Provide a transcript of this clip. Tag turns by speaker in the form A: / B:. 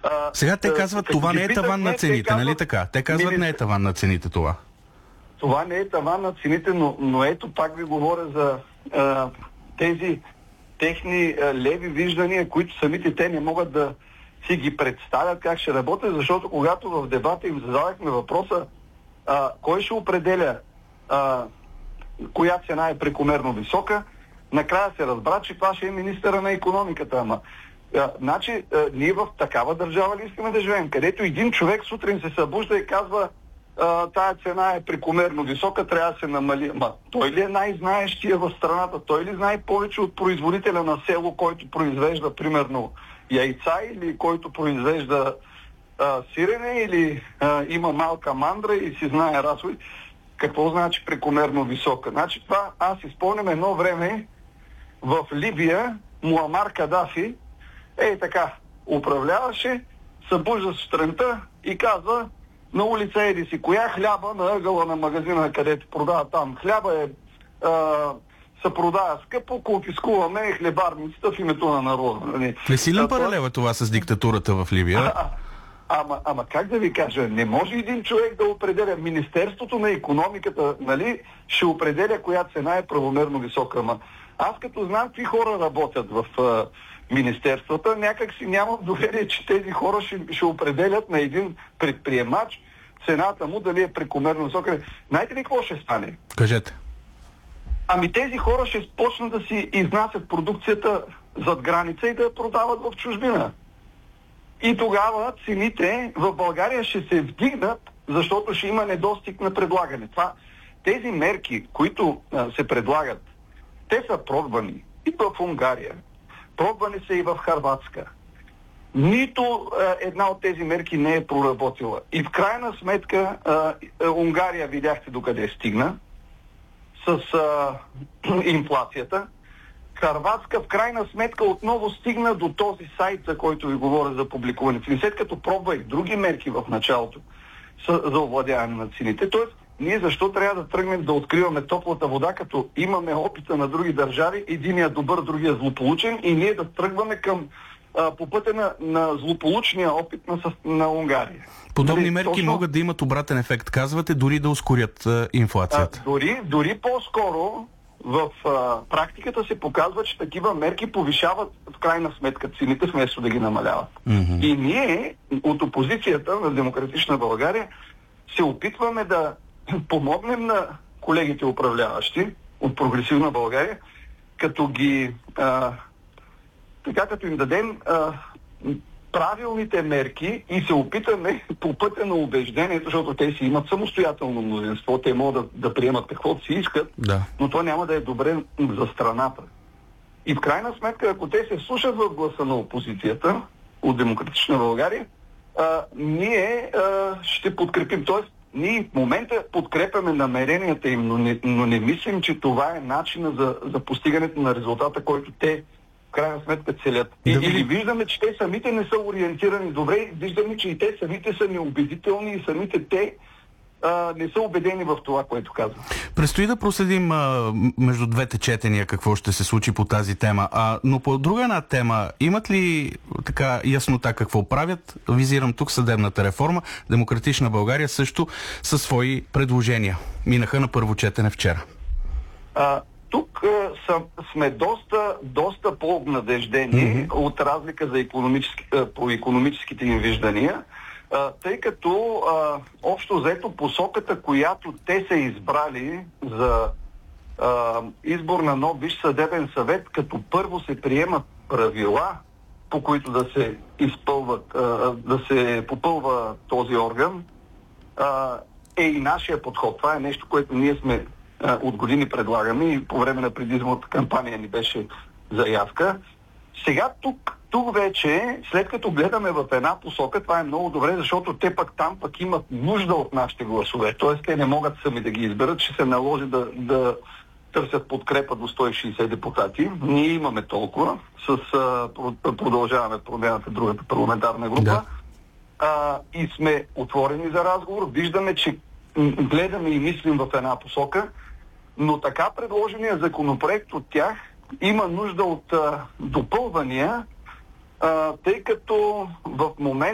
A: Сега те казват, това не е таван на цените, нали така? Те казват, не е таван на цените това.
B: Това не е таван на цените, но ето пак ви говоря за тези техни леви виждания, които самите те не могат да си ги представят как ще работят, защото когато в дебата им зададахме въпроса кой ще определя коя цена е прекомерно висока, накрая се разбра, че това ще е министъра на икономиката. Значи, ние в такава държава ли искаме да живеем, където един човек сутрин се събужда и казва тая цена е прекомерно висока, трябва да се намали. Той ли е най-знаещия в страната? Той ли знае повече от производителя на село, който произвежда, примерно, яйца или който произвежда сирене или има малка мандра и си знае разходи? Какво значи прекомерно висока? Значи това, аз си спомням едно време в Либия Муамар Кадафи така управляваше, събужда сутринта и казва на улица еди си коя хляба на ъгъла на магазина, където продава там хляба се продава скъпо, конфискуваме хлебарницата в името на народа.
A: Не силен паралел е това с диктатурата в Либия?
B: Ама как да ви кажа, не може един човек да определя. Министерството на икономиката, нали, ще определя коя цена е правомерно висока. Аз като знам какви хора работят в министерствата, някак си нямам доверие, че тези хора ще определят на един предприемач цената му дали е прекомерно висока. Знаете ли какво ще стане?
A: Кажете.
B: Тези хора ще почнат да си изнасят продукцията зад граница и да я продават в чужбина. И тогава цените в България ще се вдигнат, защото ще има недостиг на предлагане. Тези мерки, които се предлагат, те са пробвани и в Унгария. Пробвани са и в Хърватска. Нито една от тези мерки не е проработила. И в крайна сметка Унгария видяхте докъде стигна с инфлацията. Хърватска в крайна сметка отново стигна до този сайт, за който ви говоря за публикуване. След като пробвах други мерки в началото за овладяване на цените. Тоест, ние защо трябва да тръгнем да откриваме топлата вода, като имаме опита на други държави, единия добър, другия злополучен, и ние да тръгваме по пътя на злополучния опит на Унгария.
A: Подобни мерки могат да имат обратен ефект, казвате, дори да ускорят инфлацията.
B: Дори по-скоро в практиката се показва, че такива мерки повишават в крайна сметка цените, вместо да ги намаляват. Mm-hmm. И ние от опозицията на Демократична България се опитваме да помогнем на колегите управляващи от Прогресивна България, като им дадем правилните мерки и се опитаме по пътя на убеждението, защото те си имат самостоятелно мнозинство, те могат да приемат каквото си искат, но то няма да е добре за страната. И в крайна сметка, ако те се слушат в гласа на опозицията от Демократична България, ние ще подкрепим. Тоест, ние в момента подкрепяме намеренията им, но не мислим, че това е начина за постигането на резултата, който те в крайна сметка целят. Или виждаме, че те самите не са ориентирани добре, виждаме, че и те самите са неубедителни и самите те не са убедени в това, което казват.
A: Предстои да проследим между двете четения какво ще се случи по тази тема. Но по друга една тема, имат ли така яснота какво правят? Визирам тук съдебната реформа. Демократична България също със свои предложения. Минаха на първо четене вчера.
B: Тук сме доста по-обнадеждени от разлика по икономическите им виждания, тъй като общо взето посоката, която те са избрали за избор на нов Висш съдебен съвет, като първо се приемат правила, по които да се попълва този орган, е и нашия подход. Това е нещо, което ние сме от години предлагаме и по време на предизборната кампания ни беше заявка. Сега тук вече, след като гледаме в една посока, това е много добре, защото те там имат нужда от нашите гласове. Тоест те не могат сами да ги изберат, ще се наложи да търсят подкрепа до 160 депутати. Ние имаме толкова. Продължаваме промяната, другата парламентарна група. И сме отворени за разговор. Виждаме, че гледаме и мислим в една посока, но така предложения законопроект от тях има нужда от допълвания, тъй като в момента